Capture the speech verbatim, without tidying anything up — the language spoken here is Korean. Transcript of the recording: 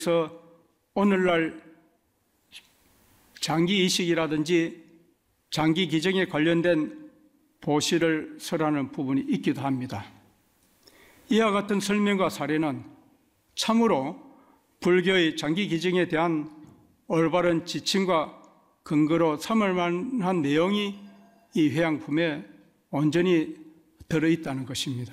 그래서 오늘날 장기 이식이라든지 장기 기증에 관련된 보시를 설하는 부분이 있기도 합니다. 이와 같은 설명과 사례는 참으로 불교의 장기 기증에 대한 올바른 지침과 근거로 삼을 만한 내용이 이 회양품에 온전히 들어있다는 것입니다.